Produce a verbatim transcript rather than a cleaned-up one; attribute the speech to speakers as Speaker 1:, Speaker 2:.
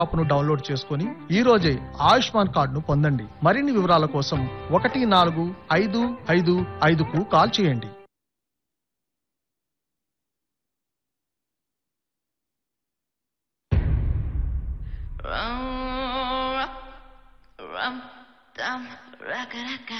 Speaker 1: App ను download చేసుకుని ఈ రోజే ఆయుష్మాన్ కార్డును పొందండి. మరిన్ని వివరాల కోసం ఒకటి నాలుగు ఐదు ఐదు ఐదుకు కాల్ చేయండి.
Speaker 2: Rum, rum, dum, raka, raka.